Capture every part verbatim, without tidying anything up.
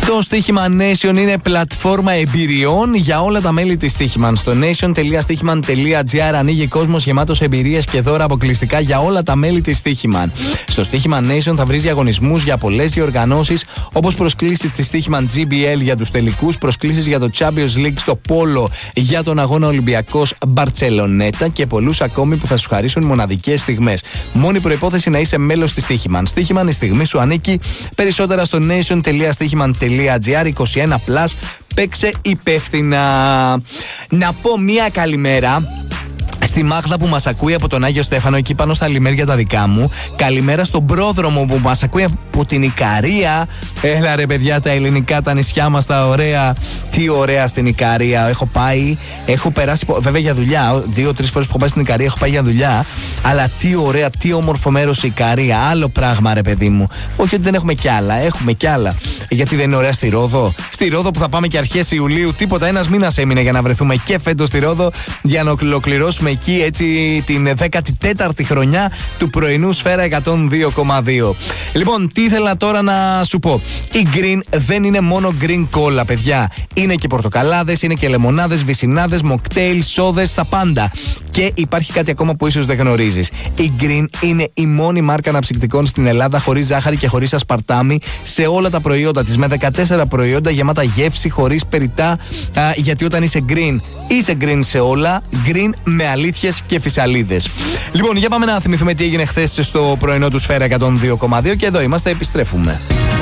Το στοίχημα Nation είναι πλατφόρμα εμπειριών για όλα τα μέλη της Στοίχημαν. Στο nation τελεία στοίχημαν τελεία gr ανοίγει κόσμος γεμάτος εμπειρίες και δώρα αποκλειστικά για όλα τα μέλη της Στοίχημαν. Στο στοίχημα Nation θα βρεις διαγωνισμούς για πολλές διοργανώσεις, όπως προσκλήσεις της Στοίχημαν τζι μπι ελ για τους τελικούς, προσκλήσεις για το Champions League στο Πόλο, για τον αγώνα Ολυμπιακός Μπαρτσελονέτα και πολλούς ακόμη που θα σου χαρίσουν μοναδικές στιγμές. Μόνη προϋπόθεση να είσαι μέλος της Στοίχημαν. Στοίχημαν, η στιγμή σου ανήκει. Περισσότερα στο nation τελεία στοίχημαν τελεία gr. είκοσι ένα πλας. Παίξε υπεύθυνα. Να πω μία καλημέρα στη Μάγδα που μας ακούει από τον Άγιο Στέφανο, εκεί πάνω στα λιμέρια τα δικά μου. Καλημέρα στον πρόδρομο που μας ακούει από την Ικαρία. Έλα ρε παιδιά, τα ελληνικά, τα νησιά μας τα ωραία. Τι ωραία στην Ικαρία. Έχω πάει, έχω περάσει βέβαια για δουλειά. Δύο-τρεις φορές που έχω πάει στην Ικαρία έχω πάει για δουλειά. Αλλά τι ωραία, τι όμορφο μέρος η Ικαρία. Άλλο πράγμα ρε παιδί μου. Όχι ότι δεν έχουμε κι άλλα, έχουμε κι άλλα. Γιατί δεν είναι ωραία στη Ρόδο. Στη Ρόδο που θα πάμε και αρχές Ιουλίου. Τίποτα, ένας μήνας έμεινε για να βρεθούμε και φέτος στη Ρόδο για να ολοκληρώσουμε εκεί έτσι την δέκατη τέταρτη χρονιά του πρωινού Σφαίρα εκατόν δύο κόμμα δύο. Λοιπόν, τι ήθελα τώρα να σου πω. Η Green δεν είναι μόνο green cola, παιδιά. Είναι και πορτοκαλάδες, είναι και λεμονάδες, βυσινάδες, mocktail, σόδες, τα πάντα. Και υπάρχει κάτι ακόμα που ίσως δεν γνωρίζεις. Η Green είναι η μόνη μάρκα αναψυκτικών στην Ελλάδα χωρίς ζάχαρη και χωρίς ασπαρτάμι σε όλα τα προϊόντα της. Με δεκατέσσερα προϊόντα γεμάτα γεύση, χωρίς περιτά. Α, γιατί όταν είσαι Green, είσαι Green σε όλα. Green με αλήθειες και φυσαλίδες. Λοιπόν, για πάμε να θυμηθούμε τι έγινε χθες στο πρωινό του Σφαίρα εκατόν δύο κόμμα δύο και εδώ είμαστε, επιστρέφουμε.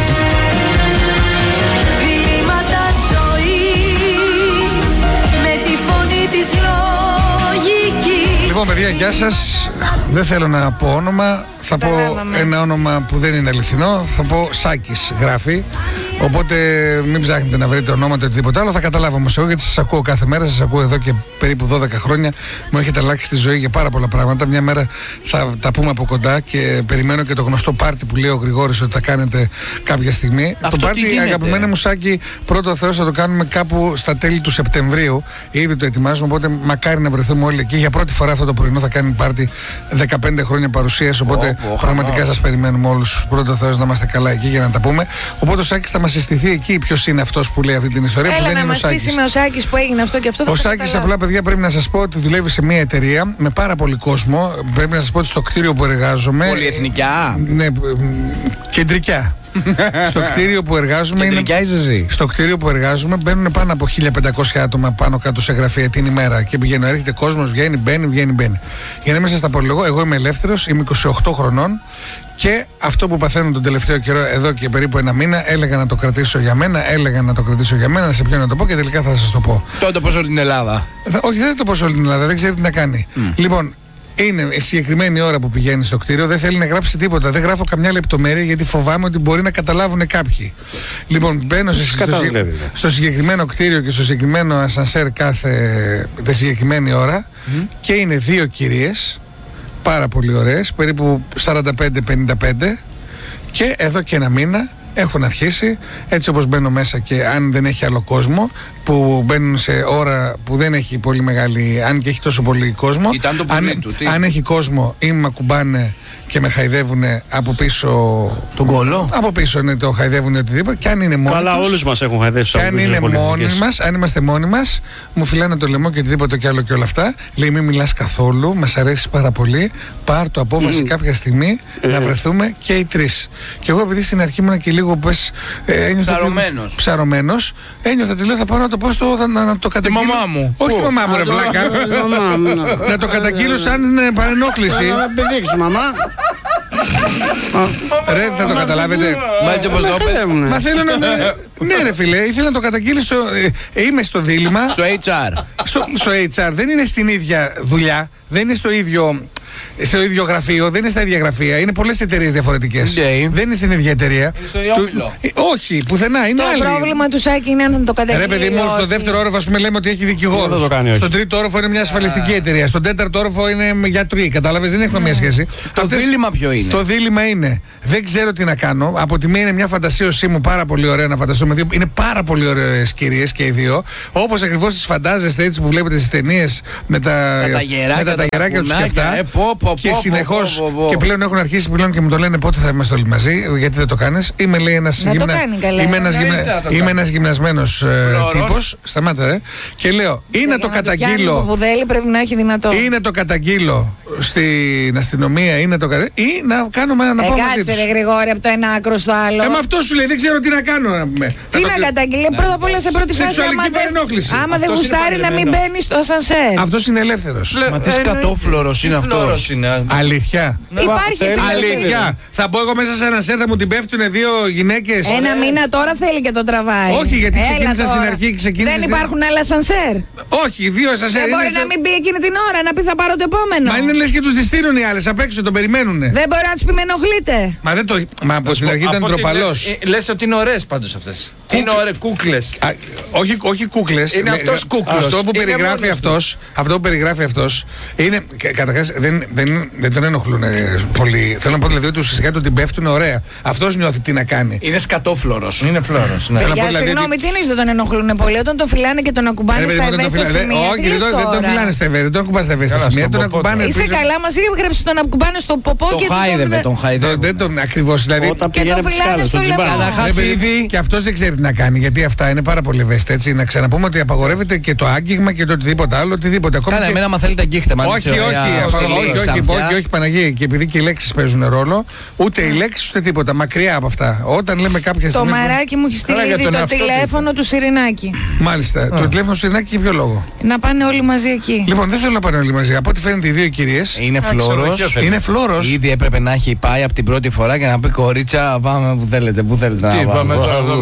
Λοιπόν, παιδιά, γεια σας. Δεν θέλω να πω όνομα. Θα πω ένα όνομα που δεν είναι αληθινό. Θα πω Σάκης γράφει. Οπότε μην ψάχνετε να βρείτε ονόματα ή οτιδήποτε άλλο. Θα καταλάβω όμως εγώ, γιατί σας ακούω κάθε μέρα. Σας ακούω εδώ και περίπου δώδεκα χρόνια. Μου έχετε αλλάξει τη ζωή για πάρα πολλά πράγματα. Μια μέρα θα τα πούμε από κοντά και περιμένω και το γνωστό πάρτι που λέει ο Γρηγόρης ότι θα κάνετε κάποια στιγμή. Αυτό το πάρτι, αγαπημένη μου Σάκη, πρώτο Θεός θα το κάνουμε κάπου στα τέλη του Σεπτεμβρίου. Ήδη το ετοιμάζουμε. Οπότε μακάρι να βρεθούμε όλοι εκεί. Για πρώτη φορά αυτό το πρωινό θα κάνει πάρτι δεκαπέντε χρόνια παρουσίας. Οπότε oh, oh, πραγματικά oh. σας περιμένουμε όλους. Πρώτο Θεός να είμαστε καλά εκεί για να τα πούμε. Οπότε ο Σάκης θα μας συστηθεί εκεί ποιος είναι αυτός που λέει αυτή την ιστορία. Έλα, που δεν να είναι μας ο Σάκης. πείσει με ο Σάκης που έγινε αυτό και αυτό. Ο Σάκης, απλά παιδιά, πρέπει να σας πω ότι δουλεύει σε μια εταιρεία με πάρα πολύ κόσμο. Πρέπει να σας πω ότι στο κτίριο που εργάζομαι. Πολυεθνικά. Ναι, κεντρικά. Στο κτίριο που εργάζομαι είναι, στο κτίριο που εργάζομαι μπαίνουν πάνω από χίλια πεντακόσια άτομα πάνω κάτω σε γραφεία την ημέρα και πηγαίνουν, έρχεται κόσμος, βγαίνει, μπαίνει, βγαίνει, μπαίνει. Για να μην σας τα πω λίγο, εγώ είμαι ελεύθερος, είμαι είκοσι οκτώ χρονών και αυτό που παθαίνω τον τελευταίο καιρό, εδώ και περίπου ένα μήνα, έλεγα να το κρατήσω για μένα, έλεγα να το κρατήσω για μένα, σε ποιον να το πω και τελικά θα σας το πω. Τότε το πω σε όλη την Ελλάδα. Όχι, δεν το πω σε όλη την Ελλάδα, δεν ξέρει τι να κάνει. Mm. Λοιπόν, είναι η συγκεκριμένη ώρα που πηγαίνει στο κτίριο, δεν θέλει να γράψει τίποτα. Δεν γράφω καμιά λεπτομέρεια γιατί φοβάμαι ότι μπορεί να καταλάβουν κάποιοι. Λοιπόν, μπαίνω στο, στο, στο συγκεκριμένο κτίριο και στο συγκεκριμένο ασανσέρ κάθε τη συγκεκριμένη ώρα mm. και είναι δύο κυρίες, πάρα πολύ ωραίες, περίπου σαράντα πέντε πενήντα πέντε και εδώ και ένα μήνα έχουν αρχίσει, έτσι όπως μπαίνω μέσα και αν δεν έχει άλλο κόσμο, που μπαίνουν σε ώρα που δεν έχει πολύ μεγάλη, αν και έχει τόσο πολύ κόσμο, αν, του, αν έχει κόσμο ή με ακουμπάνε και με χαϊδεύουν από πίσω. Τον κόλλο? Από πίσω, ναι, το χαϊδεύουν οτιδήποτε. Και αν είναι μόνοι Καλά, τους, όλους μας έχουν χαϊδεύσει. Και αν είναι μόνοι μας, αν είμαστε μόνοι μας, μου φυλάνε το λαιμό και οτιδήποτε κι άλλο και όλα αυτά. Λέει, μην μιλάς καθόλου, μας αρέσει πάρα πολύ. Πάρ' το απόφαση mm. κάποια στιγμή mm. να βρεθούμε και οι τρεις. Και εγώ, επειδή στην αρχή ήμουν και λίγο πες, ε, ένιωθα ψαρωμένος. ψαρωμένος, ένιωθα ότι λέω, θα πάω να το πω στο, να, να το καταγγείλω. Τη μαμά μου. Όχι τη μαμά μου, ρε βλάκα. Να το καταγγείλω σαν παρενόχληση. Να πηδήξει, μαμά. Ρε, θα το καταλάβετε. Μα έτσι όπως το πες. Μα θέλω να. Ναι, ρε φίλε, ήθελα να το καταγγείλει στο. Είμαι στο δίλημμα. Στο έιτς αρ. Στο έιτς αρ δεν είναι στην ίδια δουλειά, δεν είναι στο ίδιο. Στο ίδιο γραφείο, δεν είναι στα ίδια γραφεία. Είναι πολλές εταιρείες διαφορετικές. Okay. Δεν είναι στην ίδια εταιρεία. Είναι στο ίδιο όμιλο. Όχι, πουθενά. Είναι το άλλη. Το πρόβλημα του Σάκη είναι αν το καταγγείλει. Ρε παιδί μου, στο δεύτερο όροφο, ας πούμε, λέμε ότι έχει δικηγόρο. Στον τρίτο όροφο είναι μια ασφαλιστική εταιρεία. Στον τέταρτο όροφο είναι γιατροί. Κατάλαβες, δεν έχουμε μια σχέση. Το δίλημμα ποιο είναι? Το δίλημμα είναι. Δεν ξέρω τι να κάνω. Από τη μία είναι μια φαντασίωσή μου πάρα πολύ ωραία να φανταστούμε. Είναι πάρα πολύ ωραίες κυρίες και οι δύο. Όπως ακριβώς τις φαντάζεστε έτσι που βλέπετε στις ταινίες με τα γεράκια τους και αυτά. και συνεχώς. Και πλέον έχουν αρχίσει πλέον και μου το λένε πότε θα είμαστε όλοι μαζί, γιατί δεν το κάνεις. Είμαι, λέει, ένας γυμνα... είμαι ένας, γυμνα... είμαι ένας γυμνασμένος ε, τύπος. Σταμάτα, ρε. Και λέω, ή να το καταγγείλω. Το πουδέλι πρέπει να έχει δυνατό. Ή να το καταγγείλω στην αστυνομία, ή να το κατα... ή να κάνουμε ένα πάω μαζί τους. Κάτσε, ρε Γρηγόρη, από το ένα άκρο στο άλλο. Ε, με αυτό σου λέει, δεν ξέρω τι να κάνω. Τι να καταγγείλει, πρώτα απ' όλα σε πρώτη φάση. Άμα δεν γουστάρει να μην μπαίνει στο ασανσέρ. Αυτός είναι ελεύθερος. Μα τι κατόφλωρος είναι αυτός. Αλήθεια. Υπάρχει αλήθεια. Θα μπω εγώ μέσα σε ένα σέρ, θα μου την πέφτουνε δύο γυναίκες. Ένα μήνα τώρα θέλει και το τραβάει. Όχι, γιατί ξεκίνησα στην αρχή. Δεν υπάρχουν άλλα ασανσέρ. Όχι, δύο ασανσέρ. Δεν μπορεί να μην πει εκείνη την ώρα, να πει θα πάρω το επόμενο. Μα είναι λες και τους τη στείλουν οι άλλες απ' έξω, τον περιμένουνε. Δεν μπορεί να τους πει με ενοχλείτε. Μα δεν το. Μα από την αρχή ήταν ντροπαλός. Λες ότι είναι ωραίες πάντως αυτές. Είναι ωραίες κούκλες. Όχι, όχι κούκλες. Είναι αυτός κούκλος. Αυτό που περιγράφει αυτός, αυτό που περιγράφει αυτός είναι. Καταρχάς δεν, δεν, δεν τον ενοχλούν πολύ. Θέλω να πω δηλαδή ότι ουσιαστικά τον την πέφτουν ωραία. Αυτός νιώθει τι να κάνει. Είναι σκατόφλωρος. Είναι φλόρος. Ναι. Για συγγνώμη, τι εννοείς δεν τον ενοχλούν πολύ. Όταν τον φυλάνε και τον ακουμπάνε στα ευαίσθητα σημεία. Όχι, δεν τον φυλάνε στα ευαίσθητα. Δεν τον ακουμπάνε στα ευαίσθητα σημεία. Τον ακουμπάνε. Είσαι καλά, μας είχε γράψει τον ακουμπάνε στο ποπό και τον χάιδευε. Τον χάιδευε. Δεν τον ακριβώς. Όταν πήγαινε από τις σκάλες στον Τζιμπάν. Και αυτός δεν ξέρει τι να κάνει, γιατί αυτά είναι πάρα πολύ ευαίσθητα. Έτσι, να ξαναπούμε ότι απαγορεύεται και το άγγιγμα και το οτιδήποτε άλλο. Οτιδήποτε. Καλά, εμένα μα θέλετε αγγίχτε μαζί. Όχι, όχι, όχι, Παναγία. Και επειδή και οι λέξεις παίζουν ρόλο, ούτε οι λέξεις ούτε τίποτα. Μακριά από αυτά. Όταν λέμε κάποια στιγμή. Το μαράκι μου έχει στείλει ήδη το τηλέφωνο του Σιρινάκη. Μάλιστα. Το τηλέφωνο του Σιρινάκη για ποιο λόγο? Να πάνε όλοι μαζί εκεί. Λοιπόν, δεν θέλω να πάνε όλοι μαζί. Από ό,τι φαίνεται οι δύο κυρίες. Είναι φλόρος. Είναι φλόρος. Ήδη έπρεπε να έχει πάει από την πρώτη φορά και να πει κορίτσα, πάμε που θέλετε. Πού θέλετε να πάμε.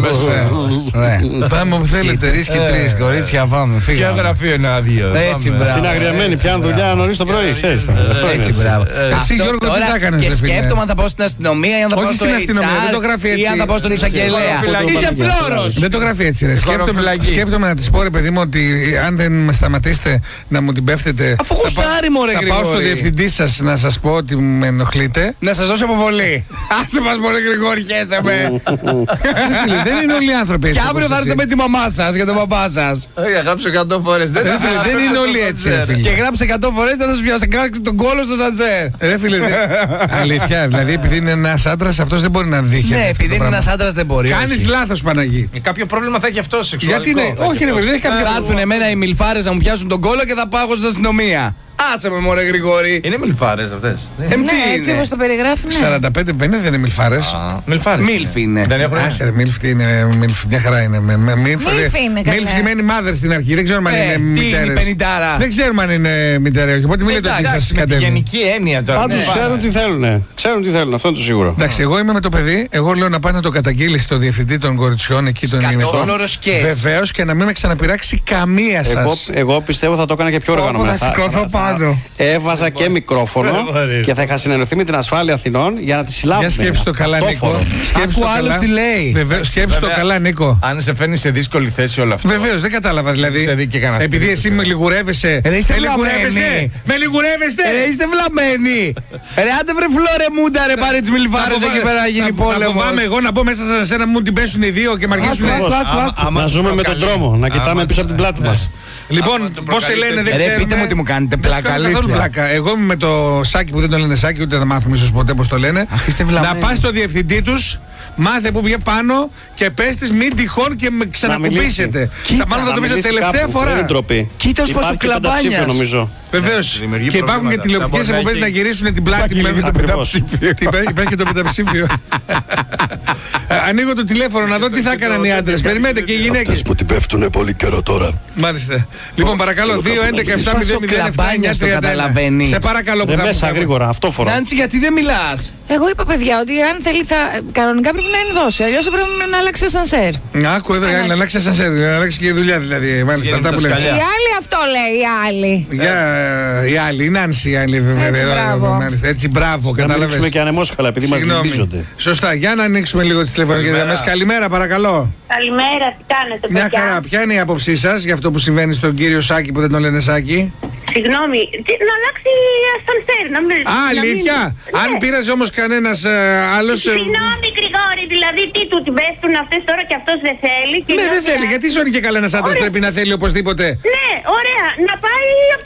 Πάμε που θέλετε. Τρεις και τρεις. Κορίτσια, πάμε. Ποια γραφείο είναι άδειο. Έτσι, μπράβο. Αυτή είναι αγριεμένη. Πιάνουν δουλειά νωρίς το πρωί, ξέρεις. Έτσι, μπράβο. Εσύ, Γιώργο, τι θα έκανες? Και σκέφτομαι αν θα πάω στην αστυνομία ή αν θα πάω στο έιτς αρ ή αν θα πάω στον εισαγγελέα. Είσαι φλόρος. Δεν το γράφει έτσι. Σκέφτομαι να της πω, ρε παιδί μου, ότι αν δεν με σταματήσετε να μου την πέφτετε. Αφού γουστάρει, μωρέ Γρηγόρη. Θα πάω στο διευθυντή σας να σας πω ότι με ενοχλείτε. Να σας δώσω αποβολή. Άσε μας, μωρέ Γρηγόρη, χέσε με. Δεν είναι όλοι οι άνθρωποι έτσι. Και αύριο θα έρθετε με τη μαμά σας και τον παπά σας. Γράψε εκατό φορές. Δεν είναι όλοι έτσι. Και γράψε εκατό φορές θα σας πιάσει τον κόλο στο σαντζέρ. Ρε φίλε, αλήθεια. Δηλαδή επειδή είναι ένας άντρας, αυτός δεν μπορεί να δει. Ναι, επειδή είναι ένας άντρας δεν μπορεί. Κάνεις λάθος, Παναγί. Κάποιο πρόβλημα θα έχει αυτό σεξουαλικό. Γιατί ναι, όχι, δεν έχει κάποιο. Θα έρθουν εμένα οι μιλφάρες να μου πιάσουν τον κόλο και θα πάω στην αστυνομία. Άσε με, μωρέ Γρηγόρη. Είναι μιλφάρες αυτές. Ε, ναι, έτσι όπως το περιγράφει. Ναι. σαράντα πέντε πενήντα δεν είναι μιλφάρες. Μιλφάρες. Μίλφ είναι. Δεν έχουν. Άσε, μίλφ τι είναι. Μίλφ, μια χαρά είναι. Μίλφ είναι καλά. Μίλφ σημαίνει mother στην αρχή. Δεν ξέρουμε αν είναι μητέρες. πενηντάρα. Δεν ξέρουμε αν είναι μητέρα. Όχι, οπότε μην λέτε ότι σας κατέβει. Γενική έννοια τώρα. Πάντως ξέρουν τι θέλουν. Ξέρουν τι θέλουν, αυτό είναι το σίγουρο. Εντάξει, εγώ είμαι με το παιδί. Εγώ λέω να πάει να το καταγγείλει στο διευθυντή των κοριτσιών εκεί των γυναικών. Βεβαίως και να μην με ξαναπειράξει καμία σας. Εγώ πιστεύω θα το έκανα και πιο οργανωμένα. Θα σηκώθω πάνω. Έβαζα και μικρόφωνο και θα είχα συνεννοηθεί με την ασφάλεια Αθηνών για να τη συλλάβουμε. Για σκέψου το καλά, Νίκο. Σκέψου το άλλο τι λέει. Βεβαίως, σκέψου το καλά, Νίκο. Αν σε φέρνει σε δύσκολη θέση όλο αυτό. Βεβαίως, δεν κατάλαβα δηλαδή. Επειδή εσύ με λιγουρεύεσαι. Ρε είστε βλαμμένοι. Με λιγουρεύεστε. Ρε είστε βλαμμένοι. Ρε άντε βρε φλόρε μούντα ρε πάρε τις μιλφάρες εκεί πέρα να γίνει πόλεμο. Θα φοβάμαι εγώ να μπω μέσα σε ένα μου την πέσουν οι δύο και μ' αρχίσουν να ζούμε με τον τρόμο, να κοιτάμε πίσω από την πλάτη μας. Λοιπόν, πώς σε λένε, δεν ξέρουμε. Πείτε μου τι μου κάνετε, πλάκα. πλάκα. Εγώ είμαι με το Σάκη που δεν το λένε Σάκη, ούτε θα μάθουμε ίσως ποτέ πώς το λένε. Να πας στο διευθυντή τους, μάθε που βγαίνει πάνω και πες της μην τυχόν και με ξανακουμπήσετε. Θα μάλλον θα το πεις τελευταία φορά. Κοίτα ως πόσο κλαμπάνιας. Βεβαίως. Και υπάρχουν και τηλεοπτικές εκπομπές να γυρίσουν την πλάτη. Υπάρχει και το πενταψήφιο. Ανοίγω το τηλέφωνο να δω τι θα έκαναν οι άντρες. Περιμένετε και οι γυναίκες. Αυτές που την πέφτουνε πολύ καιρό τώρα. Μάλιστα. Λοιπόν, παρακαλώ, δύο έντεκα επτά μηδέν μηδέν επτά εννιά τριάντα ένα. Σε παρακαλώ που θα μέσα γρήγορα, αυτό φορά. Νάντσι, γιατί δεν μιλάς? Εγώ είπα, παιδιά, ότι αν θέλει θα. Κανονικά πρέπει να ενδώσει. Αλλιώς πρέπει να αλλάξει ασανσέρ. Άκου εδώ, να αλλάξει ασανσέρ. Να αλλάξει και η δουλειά δηλαδή. Μάλιστα, αυτά που λέμε. Η άλλη αυτό λέει, η άλλη. Για η άλλη, η Νάνση, η άλλη βέβαια. Έτσι, μπράβο, κατάλαβες. Να ανοίξουμε και ανεμόσκαλα επειδή μας λυμπίζονται. Σωστά, για να ανοίξουμε λίγο τις τηλεφωνικές γραμμές. Καλημέρα, παρακαλώ. Καλημέρα, τι κάνετε, παιδιά? Μια χαρά. Ποια είναι η άποψή σας για αυτό που συμβαίνει στον κύριο Σάκη που δεν τον λένε Σάκη? Συγγνώμη, να αλλάξει ασανσέρ, να μην. Α, αλήθεια! Ναι. Αν πήραζε όμως κανένας ε, άλλος. Συγγνώμη, Γρηγόρη, δηλαδή τι του την πέφτουν αυτές τώρα και αυτός δεν θέλει. Και ναι, δεν θέλει. Γιατί σώνει και καλά ένας άντρας πρέπει να θέλει οπωσδήποτε. Ναι, ωραία, να πάει από τις σκάλες.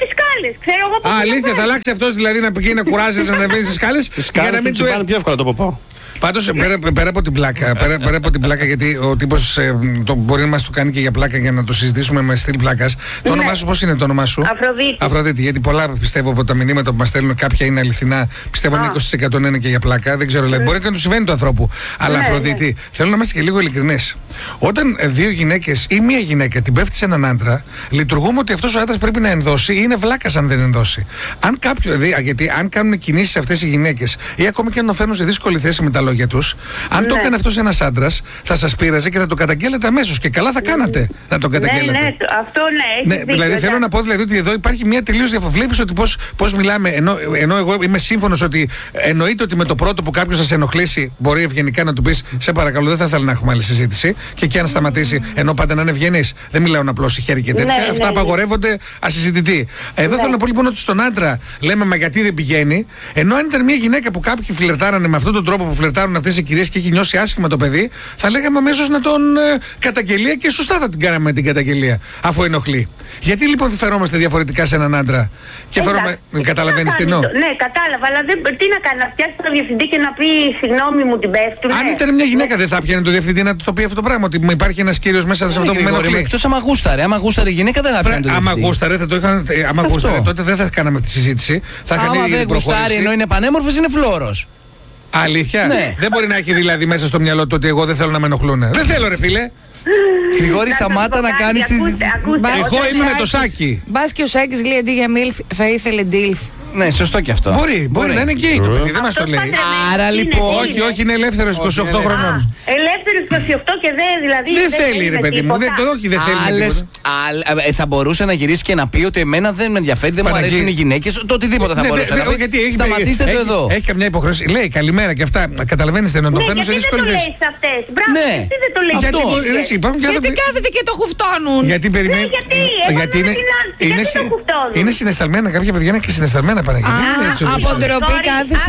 σκάλες. Ξέρω εγώ πώς. Α, αλήθεια, θα αλλάξει αυτός δηλαδή να πηγαίνει να κουράζεσαι να ανεβαίνει στις σκάλες. Στις σκάλες του τσιμπάνε πιο εύκολα το ποπό. Πάντως πέρα, πέρα από την πλάκα, πέρα, πέρα από την πλάκα, γιατί ο τύπος ε, το, μπορεί να μας το κάνει και για πλάκα για να το συζητήσουμε με στυλ πλάκας. Το όνομά σου πώς είναι το όνομά σου? Αφροδίτη. Αφροδίτη, γιατί πολλά πιστεύω από τα μηνύματα που μας στέλνουν κάποια είναι αληθινά. Πιστεύω είναι είκοσι τοις εκατό είναι και για πλάκα. Δεν ξέρω, δηλαδή, μπορεί και να του συμβαίνει του ανθρώπου. Αλλά ναι, Αφροδίτη, ναι. θέλω να είμαστε και λίγο ειλικρινείς. Όταν δύο γυναίκες ή μία γυναίκα την πέφτει σε έναν άντρα, λειτουργούμε ότι αυτός ο άντρας πρέπει να ενδώσει ή είναι βλάκας αν δεν ενδώσει. Αν κάποιο, δηλαδή, γιατί αν κάνουν κινήσεις αυτές οι γυναίκες ή ακόμα και αν το φέρνουν σε δύσκολη θέση με τα λόγια τους, αν ναι. το έκανε αυτός ένας άντρας, θα σας πείραζε και θα το καταγγέλλετε αμέσως. Και καλά θα κάνατε ναι. να το καταγγέλλετε. Ναι, ναι, αυτό ναι. ναι δηλαδή δίκιο, θέλω να πω δηλαδή, ότι εδώ υπάρχει μια τελείως διαφορά. Βλέπεις ότι πώς, πώς μιλάμε, ενώ, ενώ εγώ είμαι σύμφωνος ότι εννοείται ότι με το πρώτο που κάποιος θα σε ενοχλήσει, μπορεί ευγενικά να του πεις: σε παρακαλώ, δεν θα ήθελα να έχουμε άλλη συζήτηση. Και εκεί αν σταματήσει, ενώ πάντα να είναι ευγενής. Δεν μιλάω να απλώσει χέρι και τέτοια. Ναι, αυτά ναι, απαγορεύονται ναι. ασυζητητοί. Εδώ ναι. θέλω να πω λοιπόν ότι στον άντρα λέμε μα γιατί δεν πηγαίνει, ενώ αν ήταν μια γυναίκα που κάποιοι φλερτάρανε με αυτόν τον τρόπο που φλερτάρουν αυτές οι κυρίες και έχει νιώσει άσχημα το παιδί, θα λέγαμε αμέσως να τον ε, καταγγελία και σωστά θα την κάναμε την καταγγελία, αφού ενοχλεί. Γιατί λοιπόν φερόμαστε διαφορετικά σε έναν άντρα και φερόμε. Καταλαβαίνεις τι εννοώ? Ναι, κατάλαβα, αλλά δεν, τι να κάνει, να πιάσει τον διευθυντή και να πει συγγνώμη μου την πέφτουν. Αν ήταν μια γυναίκα, δεν θα πιάνε το διευθυντή να το πει αυτό το πράγμα, ότι υπάρχει ένας κύριος μέσα σε αυτό που με ενοχλεί. Εκτός άμα γούσταρε, άμα γούσταρε η γυναίκα δεν θα πιάνε το διευθυντή. Άμα γούσταρε, θα το είχαν. Άμα γούσταρε, τότε δεν θα κάναμε τη συζήτηση. Άμα δεν γούσταρε ενώ είναι πανέμορφος, είναι φλόρος. Αλήθεια. Ναι. Δεν μπορεί να έχει δηλαδή μέσα στο μυαλό του ότι εγώ δεν θέλω να με ενοχλούν. Δεν θέλω, ρε φίλε. Γρηγόρη, σταμάτα να κάνει τη. Εγώ είμαι με το Σάκη. Μπας και ο Σάκης λέει αντί για μίλφ θα ήθελε ντίλφ. Ναι, σωστό και αυτό. Μπορεί, μπορεί, μπορεί να είναι γκέι το παιδί, δεν μας το λέει. Άρα λοιπόν. Όχι, όχι, είναι ελεύθερος είκοσι οκτώ χρονών. Ελεύθερος είκοσι οκτώ και δεν δηλαδή. Δεν θέλει, ρε παιδί μου. Όχι, δεν θέλει. Θα μπορούσε να γυρίσει και να πει ότι εμένα δεν με ενδιαφέρει, δεν μου αρέσουν οι γυναίκες. Το οτιδήποτε θα μπορούσε να πει. Σταματήστε το εδώ. Έχει καμιά υποχρέωση. Λέει καλημέρα και αυτά. Καταλαβαίνετε να το παίρνουν σε δύσκολη θέση. Ναι, γιατί δεν το λέει. Γιατί κάθεται και το χουφτώνουν. Γιατί περιμένει. Γιατί είναι συναισθαλμένα κάποια παιδιά, είναι και συναισθαλμένα. Από ντροπή κάθισε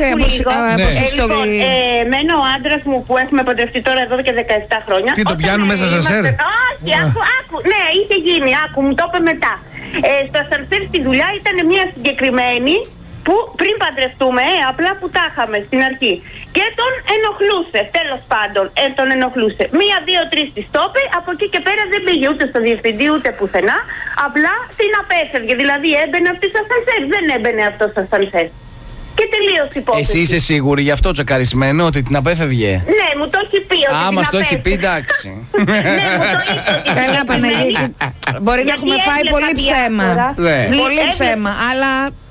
Λοιπόν, εμένα ο άντρας μου που έχουμε παντρευτεί τώρα εδώ και δεκαεπτά χρόνια. Τι το πιάνουν μέσα στα σέρ? Όχι, άκου, άκου. Ναι, είχε γίνει, άκου, μου το είπε μετά. Στο ασανσέρ στη δουλειά ήταν μια συγκεκριμένη που πριν παντρευτούμε, ε, απλά που τα είχαμε στην αρχή. Και τον ενοχλούσε, τέλος πάντων, ε, τον ενοχλούσε. Μία, δύο, τρεις της το είπε, από εκεί και πέρα δεν πήγε ούτε στο διευθυντή ούτε πουθενά. Απλά την απέφευγε, δηλαδή έμπαινε αυτή στο ασανσέρ, δεν έμπαινε αυτό στο ασανσέρ. Και τελείωσε η υπόθεση. Εσύ είσαι σίγουρη γι' αυτό τσεκαρισμένο ότι την απέφευγε? Ναι, μου το έχει πει. Α, μας το έχει πει, εντάξει. Ναι, μου το είπε. Καλά, Παναγία. Μπορεί να έχουμε φάει πολύ ψέμα. Πολύ ψέμα, αλλά.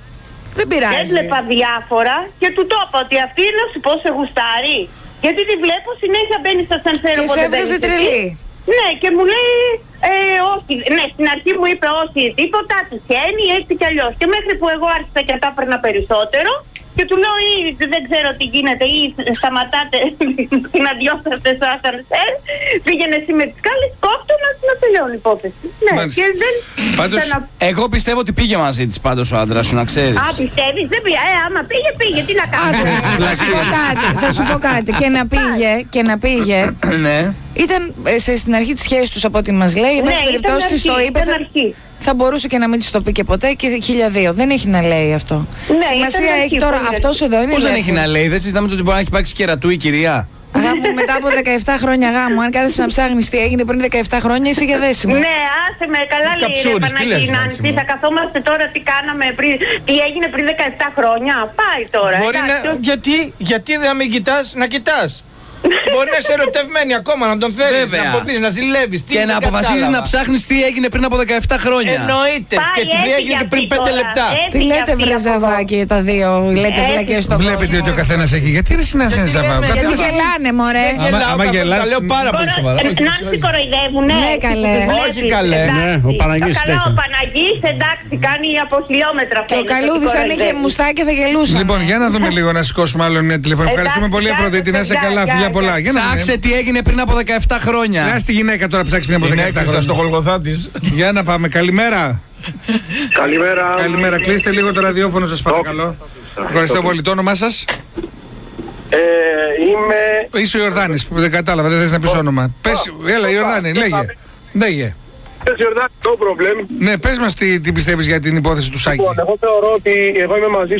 Δεν πειράζει. Έβλεπα διάφορα και του το είπα ότι αυτή είναι να σου πω σε γουστάρει. Γιατί τη βλέπω συνέχεια μπαίνει στο ασανσέρ. Και σε έβγαζε τρελή. Ναι, και μου λέει ε, όχι. Ναι, στην αρχή μου είπε όχι τίποτα, τυχαίνει έτσι κι αλλιώς. Και μέχρι που εγώ άρχισα και τα έπαιρνα περισσότερο. Και του λέω ή δεν ξέρω τι γίνεται ή σταματάτε την αδειώσατε στο ασανσέρ, πήγαινε εσύ με τις κάλες, κόφτω να τελειώνει η υπόθεση. Ναι, Μάλιστα. και δεν... Πάντως, να... Εγώ πιστεύω ότι πήγε μαζί της πάντως ο άντρας σου, να ξέρεις. Α, πιστεύεις, δεν πήγε, ε, άμα πήγε, πήγε, τι να κάνω. Θα σου πω κάτι, θα σου πω κάτι, και να πήγε, και να πήγε, Ναι. ήταν σε, στην αρχή της σχέσης τους από ό,τι μας λέει, Ναι, εν περιπτώσει της το είπε, θα, θα μπορούσε και να μην της το πει και ποτέ και χίλια δύο. Δεν έχει να λέει αυτό. Ναι, σημασία έχει τώρα, αυτός εδώ είναι. Πώς δεν έχει να λέει, δεν συζητάμε ότι μπορεί να έχει υπάρξει κερατού η κυρία. Γάμο, μετά από δεκαεπτά χρόνια γάμου, αν κάθεσαι να ψάχνεις τι έγινε πριν δεκαεπτά χρόνια, είσαι για δέσιμο. Ναι, άσε με, καλά λέει ρε Παναγή Νάνση, θα καθόμαστε τώρα τι κάναμε πριν, τι έγινε πριν δεκαεπτά χρόνια. Πάει τώρα. Μπορεί να, γιατί, γιατί δεν μην κοιτάς, να κοιτάς. Μπορεί να είσαι ερωτευμένη ακόμα, να τον θέλεις, να αποθείς, να ζηλεύεις. Και να αποφασίζεις να ψάχνεις τι έγινε πριν από δεκαεπτά χρόνια. Εννοείται. Πάει, Και τι έγινε και πριν πέντε λεπτά. Τι λέτε βρε Ζαβάκη τα δύο, λέτε βλακές στον κόσμο. Βλέπετε ότι ο καθένας έχει. Γιατί ρε συνάσαι Ζαβάκη? Γιατί γελάνε μωρέ. Άμα γελάς. Τα λέω πάρα πολύ σοβαρά. Να σε κοροϊδεύουνε. Ναι καλέ. Όχι καλέ. Ναι, ο Παναγής Καλά ο Παναγής, εντάξει, κάνει από χιλιόμετρα. Και ο Καλούδης αν είχε μουστάκι θα γελούσε. Λοιπόν, για να δούμε λίγο να σηκώσουμε άλλο μια τηλεφωνία. Ευχαριστούμε πολύ, Αφροδίτη. Να είσαι καλά, φιλιά πολλά. Ψάξε τι έγινε πριν από δεκαεπτά χρόνια. Να στη γυναίκα τώρα ψάξει πριν από δεκαεπτά χρόνια. Στο Γολγοθά της. Για να πάμε. Καλημέρα. Καλημέρα. Καλημέρα. Κλείστε λίγο το ραδιόφωνο σας παρακαλώ. Ευχαριστώ πολύ. Το όνομά σας? Ε, είμαι... Είσαι ο Ιορδάνης που δεν κατάλαβα, δεν θες να πεις όνομα. Πες, έλα Ιορδάνη, λέγε. Λέγε. No problem. Ναι, πες μας τι, τι πιστεύεις για την υπόθεση του Σάκη. Λοιπόν, εγώ θεωρώ ότι εγώ είμαι μαζί